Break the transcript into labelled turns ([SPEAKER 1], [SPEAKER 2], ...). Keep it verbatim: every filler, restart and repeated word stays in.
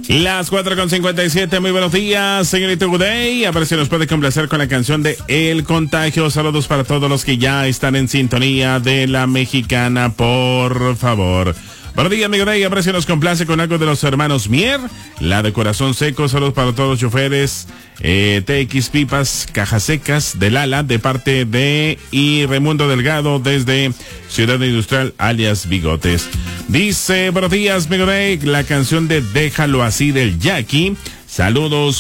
[SPEAKER 1] Las cuatro con cincuenta y siete, muy buenos días, señorita Uday. A ver si nos puede complacer con la canción de El Contagio. Saludos para todos los que ya están en sintonía de la Mexicana, por favor. Buenos días, amigo Day. A ver si nos complace con algo de los hermanos Mier, la de Corazón Seco. Saludos para todos los choferes, eh, T X Pipas, Cajas Secas, del Ala, de parte de y Raimundo Delgado desde Ciudad Industrial, alias Bigotes. Dice, buenos días, amigo Day, la canción de Déjalo Así del Jackie. Saludos